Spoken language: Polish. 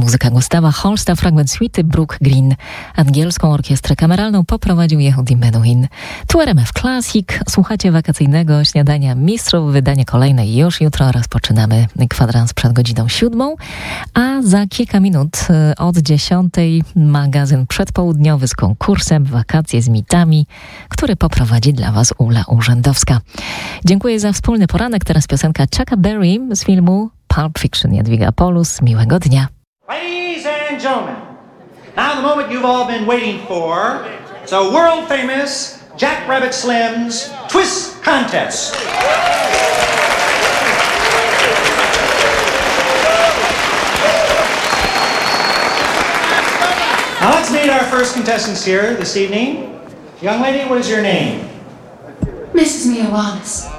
muzyka Gustawa Holsta, fragment suity Brook Green. Angielską orkiestrę kameralną poprowadził Yehudi Menuhin. Tu RMF Classic. Słuchacie wakacyjnego śniadania mistrzów. Wydanie kolejne już jutro. Rozpoczynamy kwadrans przed godziną 7. A za kilka minut od 10 magazyn przedpołudniowy z konkursem Wakacje z mitami, który poprowadzi dla Was Ula Urzędowska. Dziękuję za wspólny poranek. Teraz piosenka Chucka Berry z filmu Pulp Fiction. Jadwiga Polus. Miłego dnia. Ladies and gentlemen, now the moment you've all been waiting for. So world famous Jack Rabbit Slim's Twist Contest. Now let's meet our first contestants here this evening. Young lady, what is your name? Mrs. Mia Wallace.